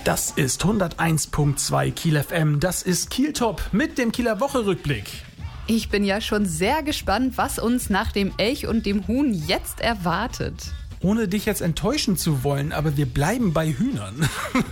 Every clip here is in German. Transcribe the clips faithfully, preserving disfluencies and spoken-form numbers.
Das ist hunderteins Komma zwei Kiel F M, das ist Kiel Top mit dem Kieler Woche-Rückblick. Ich bin ja schon sehr gespannt, was uns nach dem Elch und dem Huhn jetzt erwartet. Ohne dich jetzt enttäuschen zu wollen, aber wir bleiben bei Hühnern.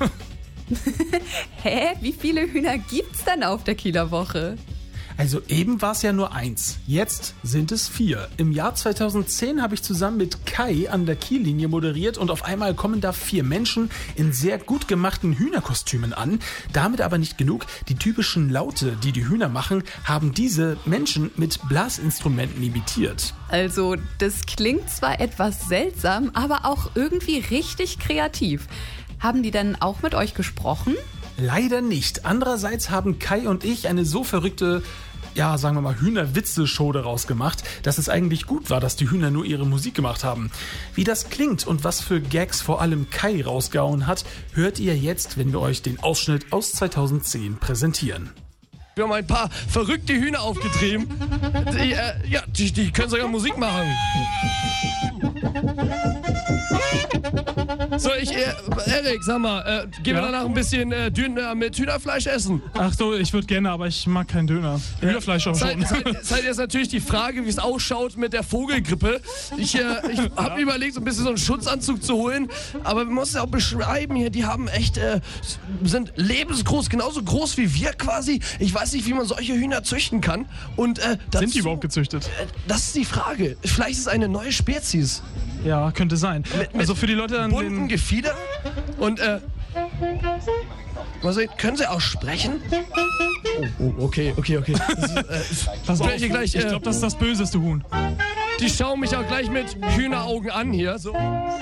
Hä? Wie viele Hühner gibt's denn auf der Kieler Woche? Also eben war es ja nur eins, jetzt sind es vier. Im Jahr zweitausendzehn habe ich zusammen mit Kai an der Kiellinie moderiert und auf einmal kommen da vier Menschen in sehr gut gemachten Hühnerkostümen an. Damit aber nicht genug. Die typischen Laute, die die Hühner machen, haben diese Menschen mit Blasinstrumenten imitiert. Also, das klingt zwar etwas seltsam, aber auch irgendwie richtig kreativ. Haben die dann auch mit euch gesprochen? Leider nicht. Andererseits haben Kai und ich eine so verrückte, ja, sagen wir mal, Hühnerwitze-Show daraus gemacht, dass es eigentlich gut war, dass die Hühner nur ihre Musik gemacht haben. Wie das klingt und was für Gags vor allem Kai rausgehauen hat, hört ihr jetzt, wenn wir euch den Ausschnitt aus zweitausendzehn präsentieren. Wir haben ein paar verrückte Hühner aufgetrieben. Die, äh, ja, die, die können sogar Musik machen. So, ich, äh, Erik, sag mal, äh, gehen wir Ja? danach ein bisschen äh, Döner mit Hühnerfleisch essen? Ach so, ich würde gerne, aber ich mag keinen Döner. Hühnerfleisch auch Seid, schon. seid, seid jetzt natürlich die Frage, wie es ausschaut mit der Vogelgrippe. Ich, äh, ich habe mir überlegt, so ein bisschen so einen Schutzanzug zu holen, aber man muss ja auch beschreiben hier, die haben echt, äh, sind lebensgroß, genauso groß wie wir quasi. Ich weiß nicht, wie man solche Hühner züchten kann. Und, äh, dazu, Sind die überhaupt gezüchtet? äh, Das ist die Frage. Vielleicht ist es eine neue Spezies. Ja, könnte sein. Mit- mit Also für die Leute an Bunten den... Gefieder und, äh, mal sehen, können sie auch sprechen? Oh, oh okay, okay, okay. Das ist, äh, Pass auf, gleich, gleich, ich äh, glaube, das ist das böseste Huhn. die schauen mich auch gleich mit Hühneraugen an hier. So.